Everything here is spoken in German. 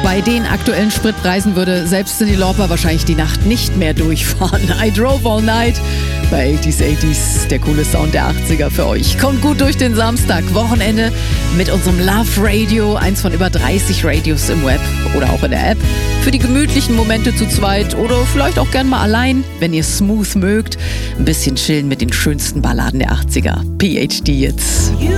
Bei den aktuellen Spritpreisen würde selbst Cyndi Lauper wahrscheinlich die Nacht nicht mehr durchfahren. I Drove All Night bei 80s, der coole Sound der 80er für euch. Kommt gut durch den Samstag, Wochenende mit unserem Love Radio, eins von über 30 Radios im Web oder auch in der App. Für die gemütlichen Momente zu zweit oder vielleicht auch gern mal allein, wenn ihr smooth mögt. Ein bisschen chillen mit den schönsten Balladen der 80er. PhD jetzt.